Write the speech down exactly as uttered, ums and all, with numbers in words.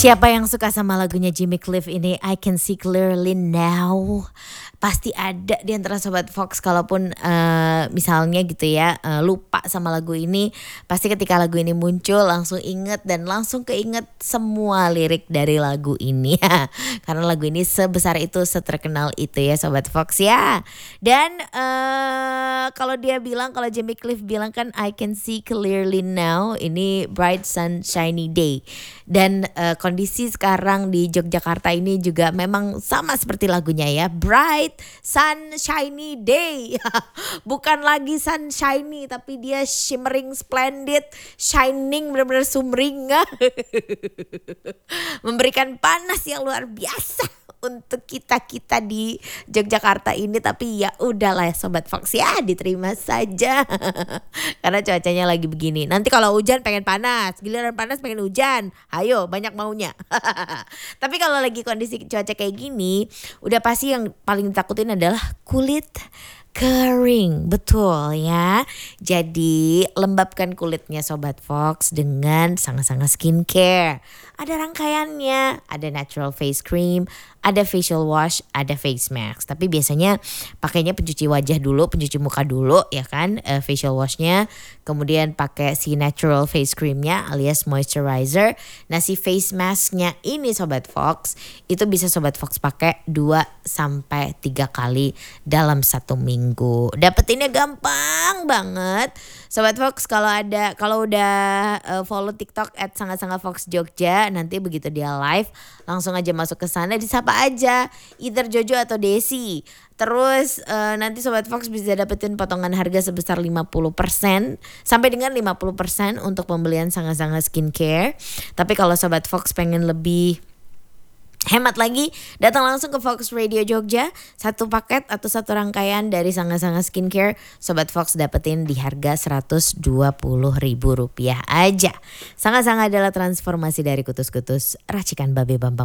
Siapa yang suka sama lagunya Jimmy Cliff ini, I Can See Clearly Now? Pasti ada di antara Sobat Fox, kalaupun uh, misalnya gitu ya uh, lupa sama lagu ini, pasti ketika lagu ini muncul langsung inget dan langsung keinget semua lirik dari lagu ini. Karena lagu ini sebesar itu, seterkenal itu ya Sobat Fox ya. Dan uh, kalau dia bilang, kalau Jimmy Cliff bilang kan I Can See Clearly Now, ini Bright Sunshiny Day. Dan uh, kondisi sekarang di Yogyakarta ini juga memang sama seperti lagunya ya, Bright Sunshiny Day. Bukan lagi sunshiny, tapi dia shimmering, splendid, shining, benar-benar sumringah. Memberikan panas yang luar biasa untuk kita-kita di Yogyakarta ini. Tapi ya udahlah ya Sobat Fox ya, diterima saja. Karena cuacanya lagi begini. Nanti kalau hujan pengen panas, giliran panas pengen hujan. Ayo, banyak maunya. Tapi kalau lagi kondisi cuaca kayak gini, udah pasti yang paling ditakutin adalah kulit kering. Betul ya. Jadi lembabkan kulitnya Sobat Fox dengan Sanga-Sanga Skincare. Ada rangkaiannya, ada natural face cream, ada facial wash, ada face mask. Tapi biasanya pakainya pencuci wajah dulu, pencuci muka dulu ya kan, uh, facial washnya. Kemudian pakai si natural face creamnya alias moisturizer. Nah si face masknya ini Sobat Fox, itu bisa Sobat Fox pakai dua sampai tiga kali dalam satu minggu. Dapetinnya gampang banget. Sobat Fox kalau ada, kalau udah uh, follow TikTok at Sanga-Sanga Fox Jogja, nanti begitu dia live langsung aja masuk ke sana, disapa aja either Jojo atau Desi. Terus uh, nanti Sobat Fox bisa dapetin potongan harga sebesar lima puluh persen sampai dengan lima puluh persen untuk pembelian Sanga-Sanga Skincare. Tapi kalau Sobat Fox pengen lebih hemat lagi, datang langsung ke Fox Radio Jogja. Satu paket atau satu rangkaian dari Sanga-Sanga Skincare Sobat Fox dapetin di harga seratus dua puluh ribu rupiah aja. Sanga-Sanga adalah transformasi dari kutus-kutus racikan Babe Bambang.